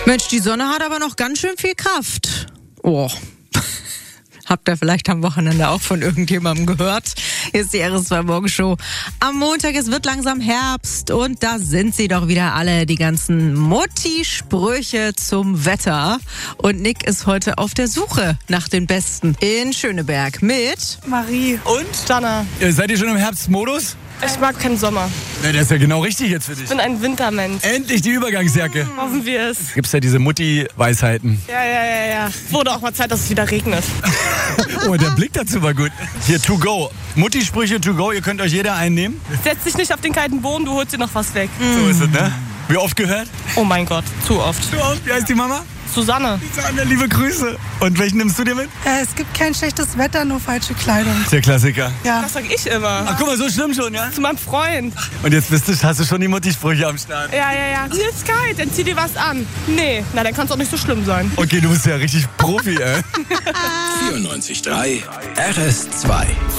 Mensch, die Sonne hat aber noch ganz schön viel Kraft. Oh. Habt ihr vielleicht am Wochenende auch von irgendjemandem gehört? Hier ist die RS2 Morgenshow. Am Montag, es wird langsam Herbst und da sind sie doch wieder alle, die ganzen Mutti-Sprüche zum Wetter. Und Nick ist heute auf der Suche nach den Besten in Schöneberg mit Marie und Jana. Seid ihr schon im Herbstmodus? Ich mag keinen Sommer. Ja, das ist ja genau richtig jetzt für dich. Ich bin ein Wintermensch. Endlich die Übergangsjacke. Hoffen wir es. Gibt's ja diese Mutti-Weisheiten. Ja. Wurde auch mal Zeit, dass es wieder regnet. Oh, der Blick dazu war gut. Hier, to go. Mutti-Sprüche to go, ihr könnt euch jeder einnehmen. Setz dich nicht auf den kalten Boden, du holst dir noch was weg. So ist es, ne? Wie oft gehört? Oh mein Gott, zu oft. Wie oft? Wie heißt die Mama? Susanne. Susanne, liebe Grüße. Und welchen nimmst du dir mit? Es gibt kein schlechtes Wetter, nur falsche Kleidung. Der Klassiker. Ja. Das sag ich immer. Ach, guck mal, so schlimm schon, ja? Zu meinem Freund. Und jetzt hast du schon die Mutti-Sprüche am Start. Ja. Hier ist kalt, dann zieh dir was an. Nee, na dann kann es auch nicht so schlimm sein. Okay, du bist ja richtig Profi, ey. 94.3 RS2